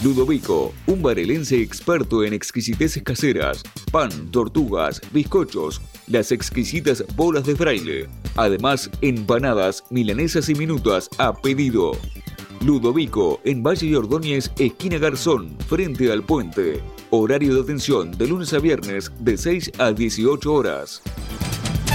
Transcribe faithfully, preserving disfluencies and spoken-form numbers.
Ludovico, un barelense experto en exquisiteces caseras, pan, tortugas, bizcochos, las exquisitas bolas de fraile. Además, empanadas, milanesas y minutas a pedido. Ludovico, en Valle y Ordóñez, esquina Garzón, frente al puente. Horario de atención de lunes a viernes de seis a dieciocho horas.